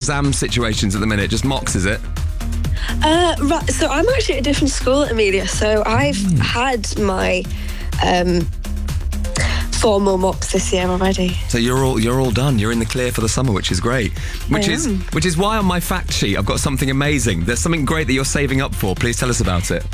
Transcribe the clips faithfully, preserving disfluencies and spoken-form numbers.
exam situations at the minute? Just mocks, is it? Uh, right, so I'm actually at a different school, Amelia. So I've mm. had my um, formal mocks this year already. So you're all you're all done. You're in the clear for the summer, which is great. Which I is am. which is why on my fact sheet I've got something amazing. There's something great that you're saving up for. Please tell us about it.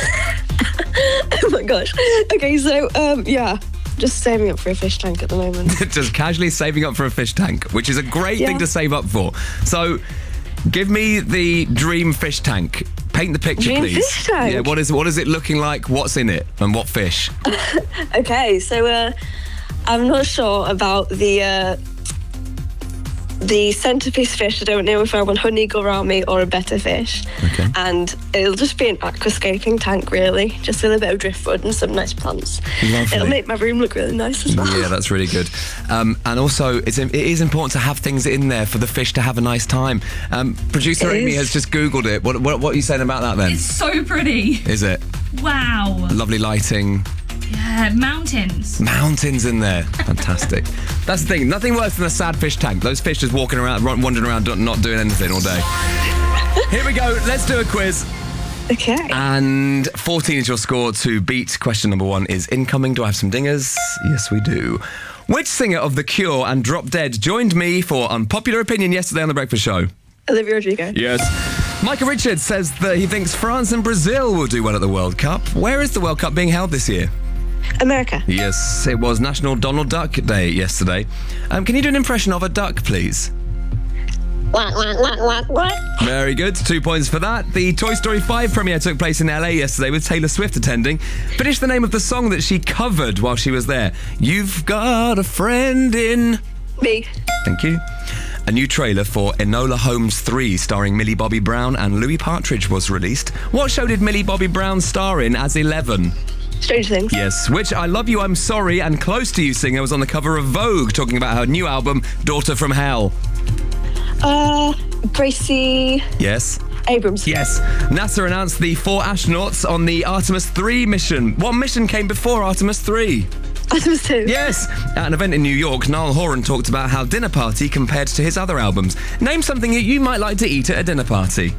Oh my gosh. Okay, so um, yeah. Just saving up for a fish tank at the moment. Just casually saving up for a fish tank, which is a great yeah. thing to save up for. So, give me the dream fish tank. Paint the picture, dream please. Fish tank? Yeah, what is what is it looking like? What's in it? And what fish? Okay, so uh, I'm not sure about the uh, the centerpiece fish. I don't know if I want honey gourami or a better fish. Okay. And it'll just be an aquascaping tank, really. Just with a bit of driftwood and some nice plants. Lovely. It'll make my room look really nice as well. Yeah, that's really good. Um, and also, it's, it is important to have things in there for the fish to have a nice time. Um, producer It Amy is. has just Googled it. What, what, what are you saying about that then? It's so pretty. Is it? Wow. Lovely lighting. Yeah, mountains. Mountains in there. Fantastic. That's the thing. Nothing worse than a sad fish tank. Those fish just walking around, wandering around, not doing anything all day. Here we go. Let's do a quiz. Okay. And fourteen is your score to beat. Question number one is incoming. Do I have some dingers? Yes, we do. Which singer of The Cure and Drop Dead joined me for Unpopular Opinion yesterday on The Breakfast Show? Olivia Rodrigo. Yes. Michael Richards says that he thinks France and Brazil will do well at the World Cup. Where is the World Cup being held this year? America. Yes, it was National Donald Duck Day yesterday. Um, can you do an impression of a duck, please? What, what, what, what, what? Very good. Two points for that. The Toy Story five premiere took place in L A yesterday with Taylor Swift attending. Finish the name of the song that she covered while she was there. You've got a friend in... Me. Thank you. A new trailer for Enola Holmes three starring Millie Bobby Brown and Louis Partridge was released. What show did Millie Bobby Brown star in as Eleven? Strange Things. Yes, which I Love You, I'm Sorry and Close to You singer was on the cover of Vogue talking about her new album, Daughter from Hell. Uh, Gracie Yes. Abrams. Yes. NASA announced the four astronauts on the Artemis three mission. What mission came before Artemis three? Artemis two. Yes. At an event in New York, Niall Horan talked about how Dinner Party compared to his other albums. Name something that you might like to eat at a dinner party.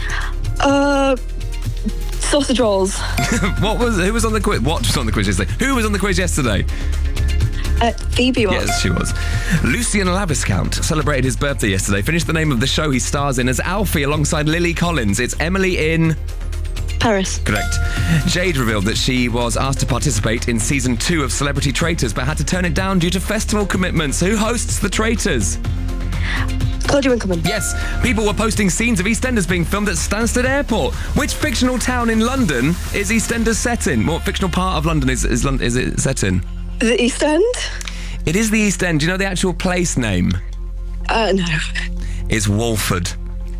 Uh, sausage rolls. What was? Who was on the quiz? What was on the quiz yesterday? Who was on the quiz yesterday? Uh, Phoebe was. Yes, she was. Lucien Laviscount celebrated his birthday yesterday. Finished the name of the show he stars in as Alfie alongside Lily Collins. It's Emily in... Paris. Correct. Jade revealed that she was asked to participate in season two of Celebrity Traitors, but had to turn it down due to festival commitments. Who hosts the Traitors? Claudia Winkleman. Yes, people were posting scenes of EastEnders being filmed at Stansted Airport. Which fictional town in London is EastEnders set in? What fictional part of London is, is, is it set in? The East End? It is the East End. Do you know the actual place name? Uh, no. It's Walford.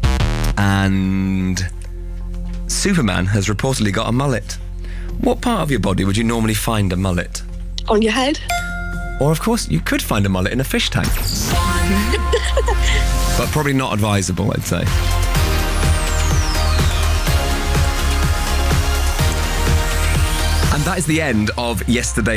And Superman has reportedly got a mullet. What part of your body would you normally find a mullet? On your head? Or, of course, you could find a mullet in a fish tank. But probably not advisable, I'd say. And that is the end of yesterday.